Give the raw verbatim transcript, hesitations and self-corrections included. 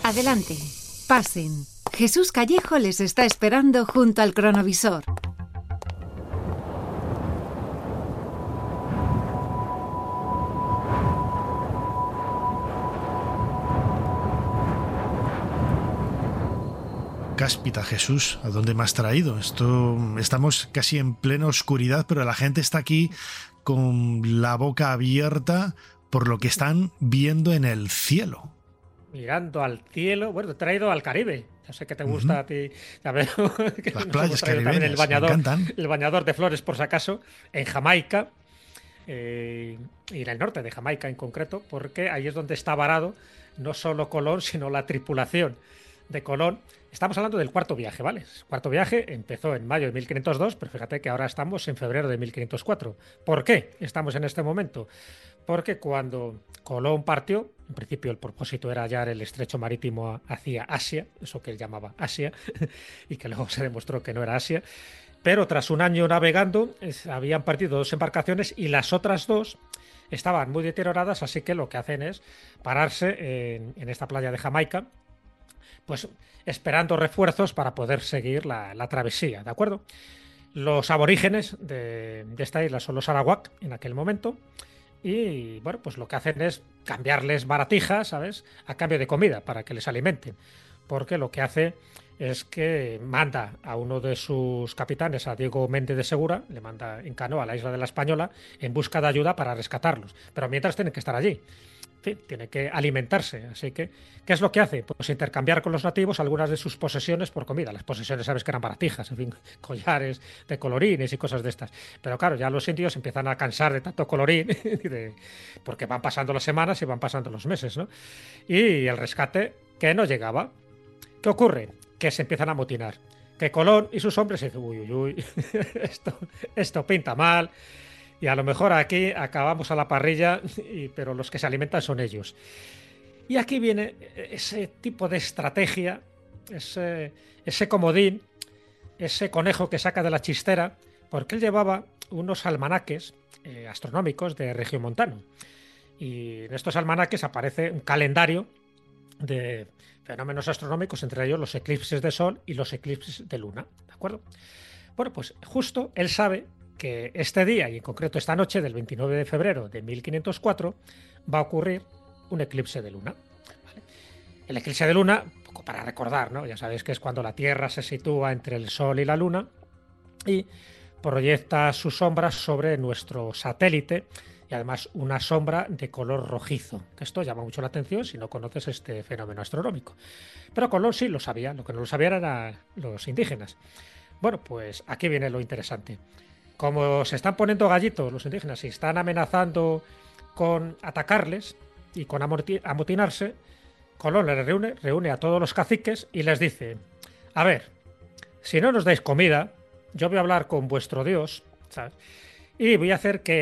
Adelante, pasen. Jesús Callejo les está esperando junto al cronovisor. Cáspita, Jesús, ¿a dónde me has traído? Esto, estamos casi en plena oscuridad, pero la gente está aquí con la boca abierta por lo que están viendo en el cielo. Mirando al cielo. Bueno, te he traído al Caribe. Ya sé que te gusta uh-huh. a ti. Ya veo que las playas caribeñas, el bañador, me encantan. El bañador de flores, por si acaso, en Jamaica. Eh, y en el norte de Jamaica en concreto, porque ahí es donde está varado no solo Colón, sino la tripulación de Colón. Estamos hablando del cuarto viaje, ¿vale? El cuarto viaje empezó en mayo de mil quinientos dos, pero fíjate que ahora estamos en febrero de mil quinientos cuatro. ¿Por qué estamos en este momento? Porque cuando Colón partió, en principio el propósito era hallar el estrecho marítimo hacia Asia, eso que él llamaba Asia, y que luego se demostró que no era Asia, pero tras un año navegando habían partido dos embarcaciones y las otras dos estaban muy deterioradas, así que lo que hacen es pararse en, en esta playa de Jamaica, pues esperando refuerzos para poder seguir la, la travesía, ¿de acuerdo? Los aborígenes de, de esta isla son los arawak en aquel momento y, bueno, pues lo que hacen es cambiarles baratijas, ¿sabes?, a cambio de comida para que les alimenten, porque lo que hace es que manda a uno de sus capitanes, a Diego Méndez de Segura, le manda en canoa a la isla de la Española en busca de ayuda para rescatarlos, pero mientras tienen que estar allí. En fin, tiene que alimentarse, así que ¿qué es lo que hace? Pues intercambiar con los nativos algunas de sus posesiones por comida. Las posesiones, sabes que eran baratijas, en fin, collares de colorines y cosas de estas. Pero claro, ya los indios empiezan a cansar de tanto colorín, de, porque van pasando las semanas y van pasando los meses, ¿no? Y el rescate que no llegaba. ¿Qué ocurre? Que se empiezan a amotinar. Que Colón y sus hombres se dicen, uy, uy, uy, esto, esto pinta mal. Y a lo mejor aquí acabamos a la parrilla, y, pero los que se alimentan son ellos. Y aquí viene ese tipo de estrategia, ese, ese comodín, ese conejo que saca de la chistera, porque él llevaba unos almanaques eh, astronómicos de regiomontano. Y en estos almanaques aparece un calendario de fenómenos astronómicos, entre ellos los eclipses de sol y los eclipses de luna, ¿de acuerdo? Bueno, pues justo él sabe que este día, y en concreto esta noche del veintinueve de febrero de mil quinientos cuatro, va a ocurrir un eclipse de luna. ¿Vale? El eclipse de luna, un poco para recordar, ¿no? Ya sabéis que es cuando la Tierra se sitúa entre el Sol y la Luna y proyecta sus sombras sobre nuestro satélite, y además una sombra de color rojizo, que esto llama mucho la atención si no conoces este fenómeno astronómico. Pero Colón sí lo sabía, lo que no lo sabían eran los indígenas. Bueno, pues aquí viene lo interesante. Como se están poniendo gallitos los indígenas y están amenazando con atacarles y con amotinarse, Colón les reúne, reúne a todos los caciques y les dice: a ver, si no nos dais comida, yo voy a hablar con vuestro Dios, ¿sabes?, y voy a hacer que